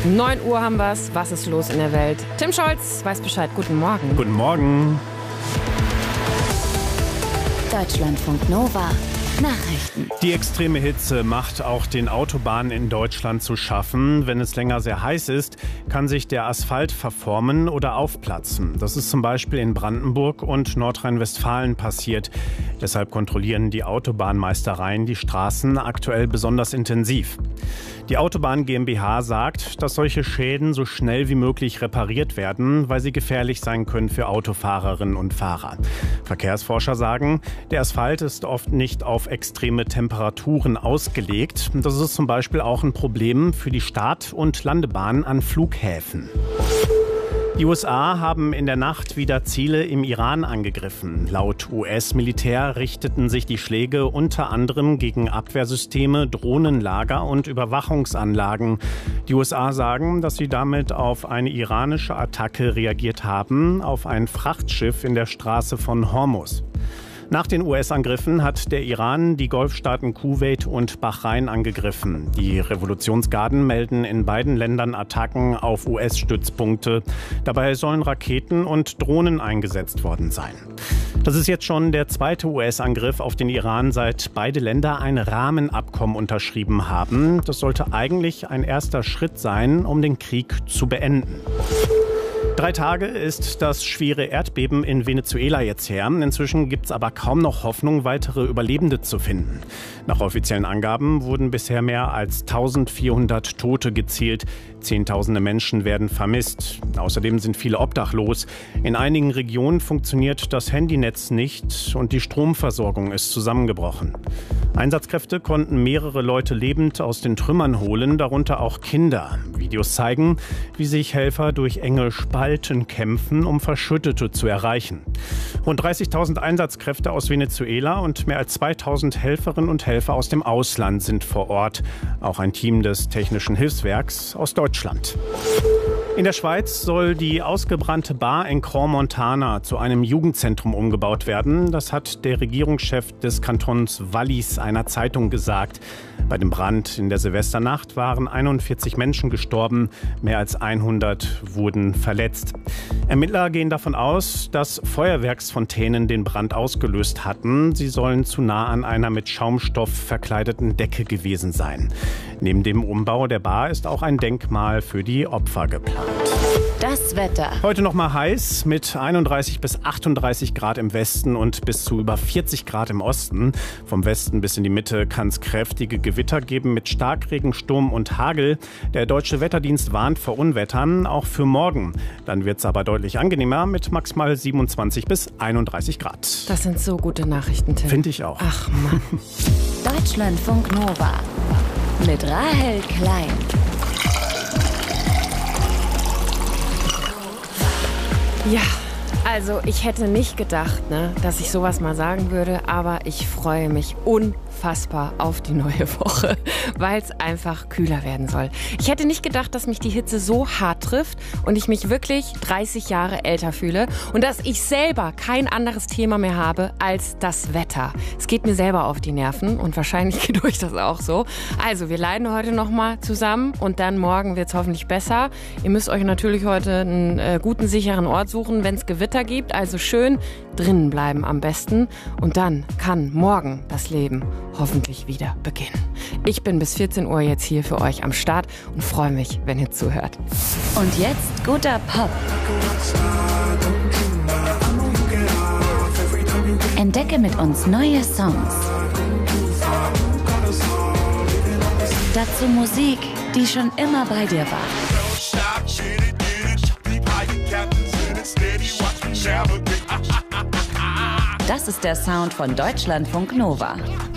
9 Uhr haben wir's. Was ist los in der Welt? Tim Scholz weiß Bescheid. Guten Morgen. Guten Morgen. Deutschlandfunk Nova. Nachrichten. Die extreme Hitze macht auch den Autobahnen in Deutschland zu schaffen. Wenn es länger sehr heiß ist, kann sich der Asphalt verformen oder aufplatzen. Das ist zum Beispiel in Brandenburg und Nordrhein-Westfalen passiert. Deshalb kontrollieren die Autobahnmeistereien die Straßen aktuell besonders intensiv. Die Autobahn GmbH sagt, dass solche Schäden so schnell wie möglich repariert werden, weil sie gefährlich sein können für Autofahrerinnen und Fahrer. Verkehrsforscher sagen, der Asphalt ist oft nicht auf extreme Temperaturen ausgelegt. Das ist zum Beispiel auch ein Problem für die Start- und Landebahnen an Flughäfen. Die USA haben in der Nacht wieder Ziele im Iran angegriffen. Laut US-Militär richteten sich die Schläge unter anderem gegen Abwehrsysteme, Drohnenlager und Überwachungsanlagen. Die USA sagen, dass sie damit auf eine iranische Attacke reagiert haben, auf ein Frachtschiff in der Straße von Hormuz. Nach den US-Angriffen hat der Iran die Golfstaaten Kuwait und Bahrain angegriffen. Die Revolutionsgarden melden in beiden Ländern Attacken auf US-Stützpunkte. Dabei sollen Raketen und Drohnen eingesetzt worden sein. Das ist jetzt schon der zweite US-Angriff auf den Iran, seit beide Länder ein Rahmenabkommen unterschrieben haben. Das sollte eigentlich ein erster Schritt sein, um den Krieg zu beenden. 3 Tage ist das schwere Erdbeben in Venezuela jetzt her. Inzwischen gibt es aber kaum noch Hoffnung, weitere Überlebende zu finden. Nach offiziellen Angaben wurden bisher mehr als 1400 Tote gezählt. Zehntausende Menschen werden vermisst. Außerdem sind viele obdachlos. In einigen Regionen funktioniert das Handynetz nicht und die Stromversorgung ist zusammengebrochen. Einsatzkräfte konnten mehrere Leute lebend aus den Trümmern holen, darunter auch Kinder. Videos zeigen, wie sich Helfer durch enge Spalten kämpfen, um Verschüttete zu erreichen. Rund 30.000 Einsatzkräfte aus Venezuela und mehr als 2.000 Helferinnen und Helfer aus dem Ausland sind vor Ort. Auch ein Team des Technischen Hilfswerks aus Deutschland. In der Schweiz soll die ausgebrannte Bar in Crans-Montana zu einem Jugendzentrum umgebaut werden. Das hat der Regierungschef des Kantons Wallis einer Zeitung gesagt. Bei dem Brand in der Silvesternacht waren 41 Menschen gestorben, mehr als 100 wurden verletzt. Ermittler gehen davon aus, dass Feuerwerksfontänen den Brand ausgelöst hatten. Sie sollen zu nah an einer mit Schaumstoff verkleideten Decke gewesen sein. Neben dem Umbau der Bar ist auch ein Denkmal für die Opfer geplant. Das Wetter. Heute noch mal heiß mit 31 bis 38 Grad im Westen und bis zu über 40 Grad im Osten. Vom Westen bis in die Mitte kann es kräftige Gewitter geben mit Starkregen, Sturm und Hagel. Der Deutsche Wetterdienst warnt vor Unwettern, auch für morgen. Dann wird es aber deutlich angenehmer mit maximal 27 bis 31 Grad. Das sind so gute Nachrichten, Tim. Finde ich auch. Ach Mann. Deutschlandfunk Nova. Mit Rahel Klein. Ja, also ich hätte nicht gedacht, dass ich sowas mal sagen würde, aber ich freue mich unfassbar auf die neue Woche, weil es einfach kühler werden soll. Ich hätte nicht gedacht, dass mich die Hitze so hart trifft und ich mich wirklich 30 Jahre älter fühle und dass ich selber kein anderes Thema mehr habe als das Wetter. Es geht mir selber auf die Nerven und wahrscheinlich geht euch das auch so. Also wir leiden heute nochmal zusammen und dann morgen wird es hoffentlich besser. Ihr müsst euch natürlich heute einen guten, sicheren Ort suchen, wenn es Gewitter gibt. Also schön drinnen bleiben am besten und dann kann morgen das Leben hoffentlich wieder beginnen. Ich bin bis 14 Uhr jetzt hier für euch am Start und freue mich, wenn ihr zuhört. Und jetzt guter Pop. Entdecke mit uns neue Songs. Dazu Musik, die schon immer bei dir war. Das ist der Sound von Deutschlandfunk Nova.